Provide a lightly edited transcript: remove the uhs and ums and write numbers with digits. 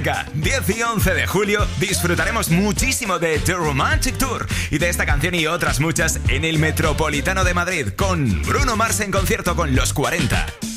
10 y 11 de julio disfrutaremos muchísimo de The Romantic Tour y de esta canción y otras muchas en el Metropolitano de Madrid con Bruno Mars en concierto con Los 40.